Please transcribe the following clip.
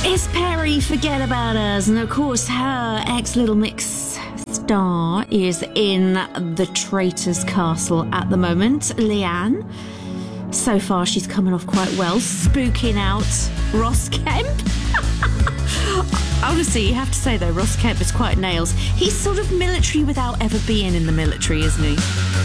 It's Perry, Forget About Us. And of course, her ex-Little Mix star is in the Traitor's Castle at the moment, Leanne. So far, she's coming off quite well, spooking out Ross Kemp. Honestly, you have to say, though, Ross Kemp is quite nails. He's sort of military without ever being in the military, isn't he?